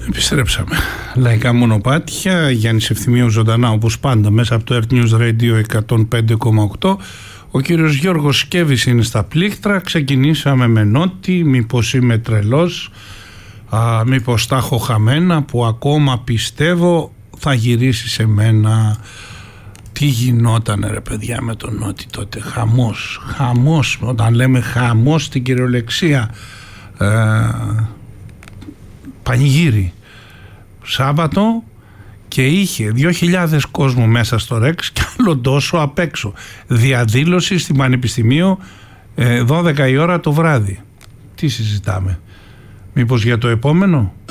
Επιστρέψαμε. Λαϊκά μονοπάτια, Γιάννης Ευθυμίου ζωντανά όπως πάντα μέσα από το Earth News Radio 105,8. Ο κύριος Γιώργος Σκέβης είναι στα πλήκτρα. Ξεκινήσαμε με νότι, μήπως είμαι τρελός, μήπως τα έχω χαμένα, που ακόμα πιστεύω θα γυρίσει σε μένα. Τι γινόταν ρε παιδιά με τον νότι τότε? Χαμός, όταν λέμε χαμός στην κυριολεξία, πανηγύρι. Σάββατο και είχε 2.000 κόσμο μέσα στο Ρεξ και άλλο τόσο απ' έξω. Διαδήλωση στην Πανεπιστημίου 12 η ώρα το βράδυ. Τι συζητάμε? Μήπως για το επόμενο?